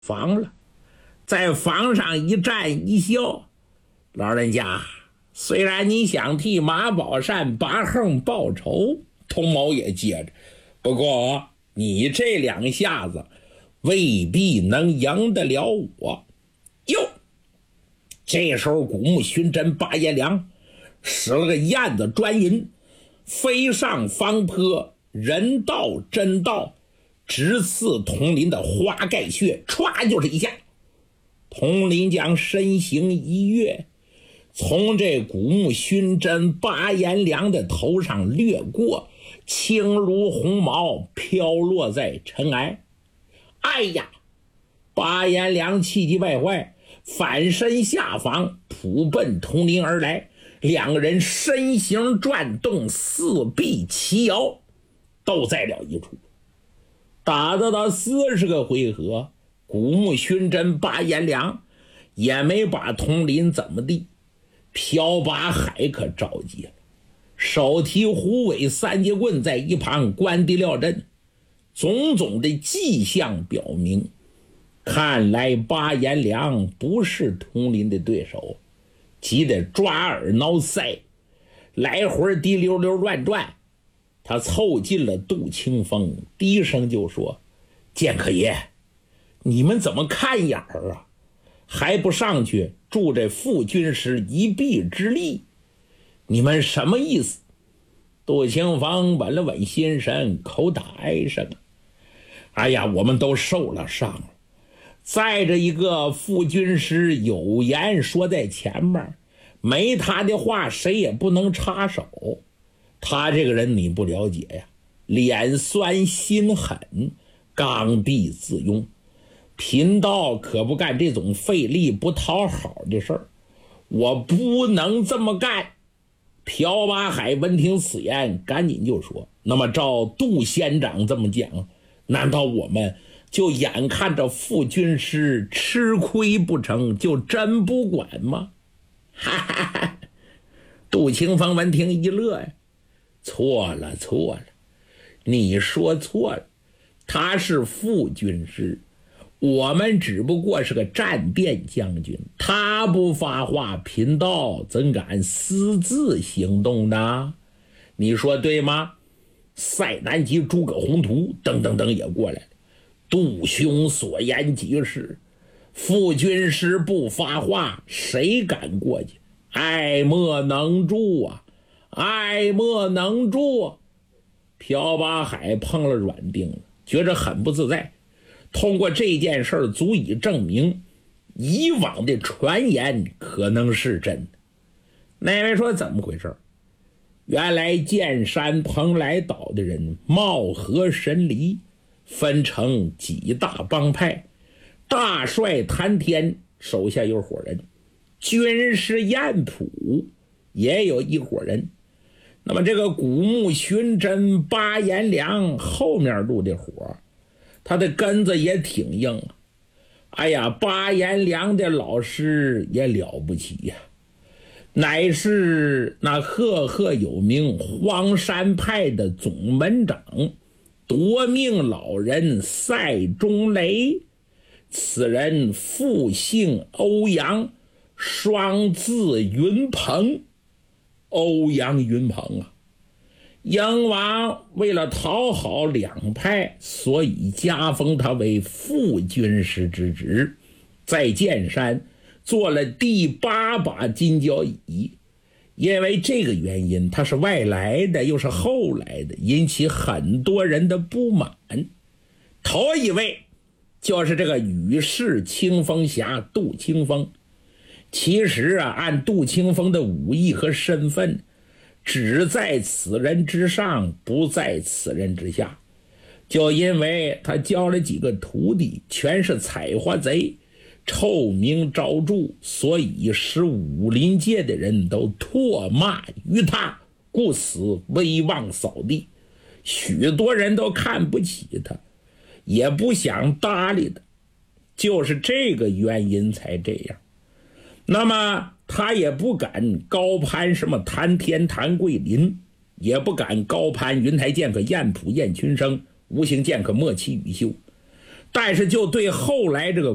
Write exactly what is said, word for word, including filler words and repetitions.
房了，在房上一站一笑，老人家，虽然你想替马宝善拔横报仇，童某也接着，不过你这两下子未必能赢得了我。哟，这时候古木寻真八爷良使了个燕子专营，飞上方坡，人到真到，直刺佟林的花盖穴，歘就是一下。佟林将身形一跃，从这古木寻真八言良的头上掠过，轻如鸿毛飘落在尘埃。哎呀，八言良气急败坏，反身下房，扑奔佟林而来。两个人身形转动，四臂齐摇，都在了一处。打到到四十个回合，古木寻真八言良也没把佟林怎么地。漂八海可着急了，手提虎尾三节棍在一旁观敌料阵，种种的迹象表明，看来八言良不是佟林的对手，急得抓耳挠腮，来回滴溜溜乱转。他凑近了杜清风，低声就说：剑客爷，你们怎么看眼儿啊？还不上去助这副军师一臂之力？你们什么意思？杜清风稳了稳心神，口打哀声：哎呀，我们都受了伤了，再着一个副军师有言说在前面，没他的话谁也不能插手。他这个人你不了解呀，脸酸心狠，刚愎自用，贫道可不干这种费力不讨好的事儿，我不能这么干。朴八海闻听此言，赶紧就说：那么照杜仙长这么讲，难道我们就眼看着副军师吃亏不成，就真不管吗？哈哈哈！杜清风闻听一乐呀，错了错了，你说错了，他是副军师，我们只不过是个战变将军，他不发话，贫道怎敢私自行动呢？你说对吗？塞南及诸葛宏图等等等也过来了。杜兄所言极是，副军师不发话，谁敢过去？爱莫能助啊，爱莫能助啊！朴八海碰了软钉了，觉着很不自在。通过这件事足以证明以往的传言可能是真的。那位说怎么回事？原来剑山蓬莱岛的人貌合神离，分成几大帮派，大帅谭天手下有伙人，军师燕普也有一伙人。那么这个古木寻真八言良后面入的伙，他的根子也挺硬啊。哎呀，八言良的老师也了不起呀、啊，乃是那赫赫有名荒山派的总门长夺命老人赛中雷。此人复姓欧阳，双字云鹏。欧阳云鹏啊，英王为了讨好两派，所以加封他为副军师之职，在剑山做了第八把金交椅。因为这个原因，他是外来的又是后来的，引起很多人的不满。头一位就是这个羽氏清风侠杜清风。其实啊，按杜清风的武艺和身份，只在此人之上，不在此人之下。就因为他教了几个徒弟，全是采花贼，臭名昭著，所以使武林界的人都唾骂于他，故此威望扫地。许多人都看不起他，也不想搭理他，就是这个原因才这样。那么他也不敢高攀什么谭天谭桂林，也不敢高攀云台剑客燕普燕群生，无形剑客莫欺羽秀，但是就对后来这个